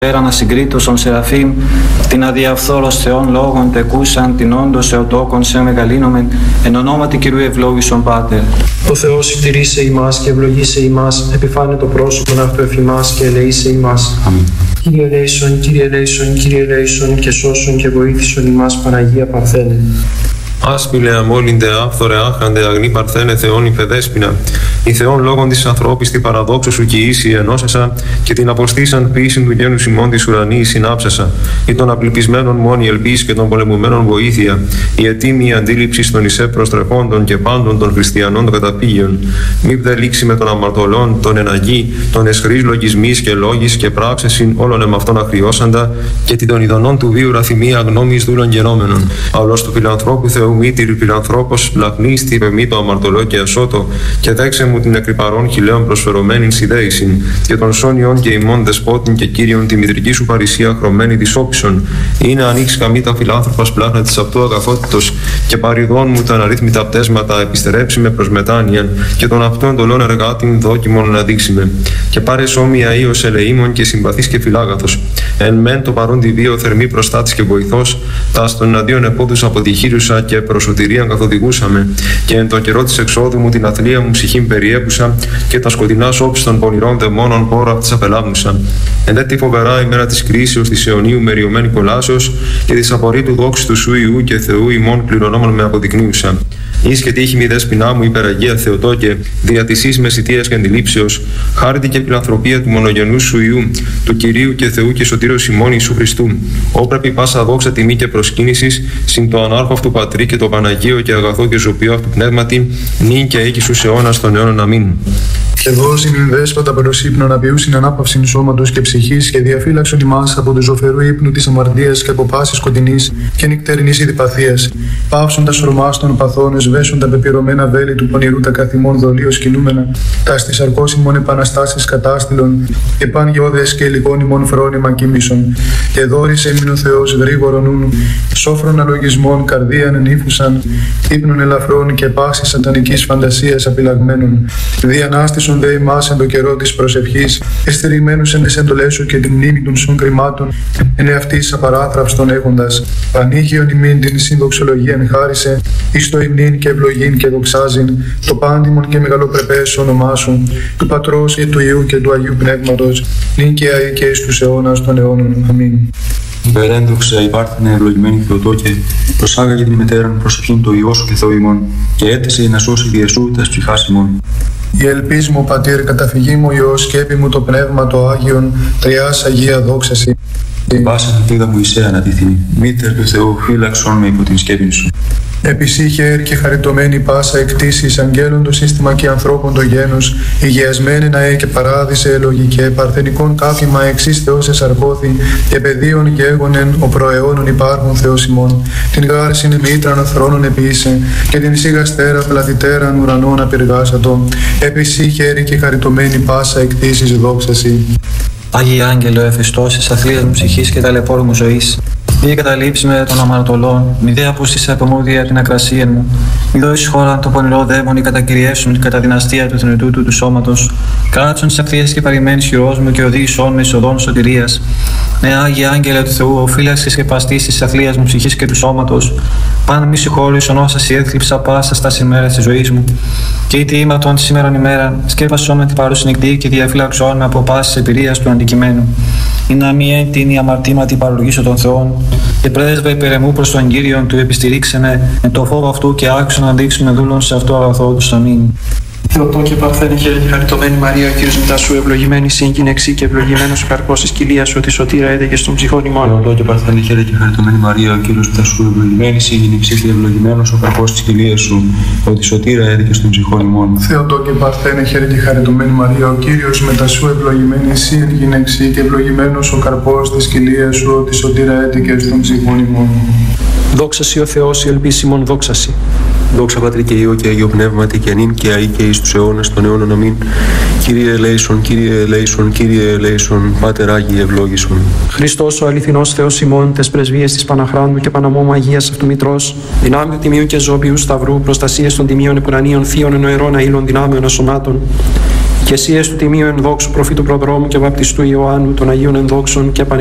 ανασυγκρίτως των Σεραφείμ, την αδιαφθόρος Θεών λόγων τεκούσαν, την όντως εωτόκον σε μεγαλύνομεν, εν ονόματι Κυρίου ευλόγησον Πάτερ. Ο Θεός συντηρήσε ημάς και ευλογήσε ημάς, επιφάνε το πρόσωπον αυτού εφ' ημάς και ελεήσε ημάς. Αμήν. Κύριε ελέησον, Κύριε ελέησον, Κύριε ελέησον και σώσον και βοήθησον ημάς Παναγία Παρθένε. Άσπηλε αμόλυντε, άφθορε άχραντε, αγνή Παρθένε, Θεόν υπεδέσποινα. Η Θεόν λόγων της ανθρώπης την παραδόξου σου και ίση ενώσασα και την αποστήσαν ποιήσιν του γένους ημών της ουρανής συνάψασα. Ή των απληπισμένων μόνη ελπίς και των πολεμουμένων βοήθεια. Η ετοίμη αντίληψη των ισέ προστρεφόντων και πάντων των χριστιανών των καταπήγειων. Μη δε λήξει με των αμαρτωλών, των εναγή, των εσχρής λογισμής και λόγης και πράξεσιν όλων εμαυτών αχριώσαντα και την των ειδονών του βίου ραθυμία γνώμης δούλων γενόμενων. Αυλός του φιλανθρώπου Θεού μήτηρη φιλανθρώπος λαχνίστη με το αμαρτωλό και ασώτο και δέξε μου την εκρυπαρών χιλέων προσφερωμένην συνδέησιν και των σόνιων και ημών δεσπότην και κύριων τη μητρική σου παρησία χρωμένη της όψων. Είναι ανοίξει καμή τα φιλάνθρωπας πλάχνα της αυτού αγαθότητος και παριδών μου τα αναρρύθμιτα πτέσματα επιστερέψει με προς μετάνοιαν και των αυτών εντολών εργάτην δόκιμον να δείξει με. Και πάρε σώμια ίος ελεήμων και συμπαθής και φιλάγαθος. Εν μεν το παρόν τη βίο θερμή προστάτης και βοηθός, τα στον εναντίον επόδους αποτυχήρουσα και προσωτηρίαν καθοδηγούσαμε, και εν το καιρό της εξόδου μου την αθλία μου ψυχήν περιέπουσα, και τα σκοτεινά όψη των πονηρών δαιμόνων πόρα της απελάμνουσα. Εν δε τη φοβερά ημέρα της κρίσεως της αιωνίου μεριωμένη κολάσεως, και της απορρίτου δόξης του σου Ιού και Θεού ημών κληρονόμων με αποδεικνύουσα. Εις και τύχη μη δέσποινά μου υπεραγία Θεοτόκε, δια της εις μεσητείας και αντιλήψεως, χάρητη και φιλανθρωπία του μονογενού σου Ιού, του Κυρίου και Θεού και Σωτήρος ημών Ιησού Χριστού. Όπρεπη πάσα δόξα τιμή και προσκύνησης, συν το ανάρχο αυτού Πατρί και το Παναγίο και αγαθό και ζωπιό αυτού πνεύματι, νυν και οίκη στους αιώνας των αιώνων. Αμήν. Και δώσει μην δέσποτα προς ύπνο να ποιούσιν ανάπαυσιν σώματος και ψυχής και διαφύλαξον ημάς από του ζωφερού ύπνου της αμαρτίας και από πάσης σκοτεινής και νυκτερινής ειδηπαθίας. Πάυσον τα σρωμάς των παθών, εσβέσουν τα πεπειρωμένα βέλη του πονηρού τα καθημών δολίως κινούμενα, τα στις αρκώσιμων επαναστάσεις κατάστηλων και παν γεώδες και υλικών ημών φρόνημα κοίμησον. Και δόρισε μην ο Θεός γρήγορον νουν, σόφρον αλογισμών καρδίαν ενήφουσαν, ύπνων ελαφρών και πάσης σατανικής φαντασίας απειλαγμένων. Διανάστησον δε ημάς εν το καιρό της προσευχής, εστηριγμένους εν τις εντολές σου και την μνήμη των σουν κρυμάτων, εν εαυτής απαράθραυστον έχοντας. Πανήγιον ημίν την συνδοξολογίαν χάρισε, εις το υμνήν και ευλογήν και δοξάζειν, το πάντιμον και μεγαλοπρεπές όνομά σου, του Πατρός και του Υιού και του Αγίου Πνεύματος, νυν και αεί και εις τους αιώνας των αιώνων. Αμήν. Υπερέντοξα υπάρχανε ευλογημένη Θεοτόκε, προσάγαγε την μετέραν προσευχήν το Υιό σου και Θεό ημών, και έτεσε να σώσει διεσού τας ψυχάς ημών. Η ελπίς μου, Πατήρ, καταφυγή μου Υιός, σκέπη μου το Πνεύμα το Άγιον, Τριάς Αγία δόξαση. Την πάσα ελπίδα μου Ισαία ανατίθυνη, μήτερ του Θεού, φύλαξον με υπό την σκέπη σου. Επισύχερ και χαριτωμένη πάσα εκτίσεις αγγέλων το σύστημα και ανθρώπων το γένος, υγιασμένη ναέ και παράδεισε λογικέ, παρθενικών κάφημα εξής Θεός εσαρκώθη, και παιδίων γέγονεν ο προαιώνων υπάρχων Θεός ημών, την γάρσιν μήτραν θρόνων επίησε, και την σίγαστέρα πλαθητέραν ουρανών απειργάσατο, επισύχερ και χαριτωμένη πάσα εκτίσεις δόξαση. Άγιε Άγγελο, εφιστώσεις αθλίας μου ψυχής και ταλαιπώρου μου ζωής, μη καταλήψει με των αμαρτωλών, μη δε απούστησε από μου δια την ακρασία μου, μη δώσεις χώρα το πονηρό δαίμον ή κατακυριέσουν την καταδυναστία του θνητού του σώματος, κάτσον τις ευθείες και παρημένης χειρός μου και οδήγησόν με εις οδόν σωτηρίας. Ναι, Άγιε Άγγελε του Θεού, οφείλαξες και παστήσεις της αθλίας μου ψυχής και του σώματος, πάντα μη συγχώρησον όσα σοι έθλιψα πάσα στα ημέρας της ζωής μου. Και είτε ήμαρτον τη σήμερον ημέρα, σκέπασόν με την παρούσιν εκδίκη και διαφύλαξόν με από πάσης εμπειρίας του αντικειμένου. Ή να μη έντυνη αμαρτήματι παροργήσω των Θεών, και πρέσβε υπερεμού προς τον Κύριον του επιστηρίξε με το φόβο αυτού και άξιο να δείξουμε δούλων σε αυτό αγαθό του. Αμήν. Θεοτόκε Παρθένε, χαίρε και χαριτωμένη Μαρία, ο Κύριος μετά σου, ευλογημένη σύγκυνεξή και ευλογημένος ο καρπός της κοιλίας σου, τη σωτήρα έδεγε στον ψυχών ημών. Θεοτόκε Παρθένε, χαίρε και χαριτωμένη Μαρία, ο Κύριος μετά σου, ευλογημένη σύγκυνεξή και ευλογημένος ο καρπός της κοιλίας σου, τη σωτήρα έδεγε στον ψυχών ημών. Θεοτόκε Παρθένε, χαίρε και χαριτωμένη Μαρία, ο Κύριος μετά σου, ευλογημένη σύγκυνεξή και ευλογημένος ο καρπός της κοιλίας σου, τη σωτήρα έδεγε στον ψυχών ημών. Δόξασι ο Θεός, η ελπίσιμον δόξασι. Δόξα Πατρί και Υιό και Αγίο Πνεύματι και νυν και αεί και εις τους αιώνας των αιώνων. Αμήν. Κύριε ελέησον, Κύριε ελέησον, Κύριε ελέησον, Πάτερ Άγιε ευλόγησον. Χριστός ο αληθινός Θεός ημών, τες πρεσβείες της Παναχράντου και Παναμόμου Αγίας αυτού Μητρός, δυνάμεων τιμίου και ζώπιου σταυρού, προστασίες των τιμίων επουρανίων θείων εν οερών αήλων δυνάμεων ασωμάτων, Και εσύ του τιμίου ενδόξου προφήτου προδρόμου και βαπτιστού Ιωάννου των Αγίων ενδόξων και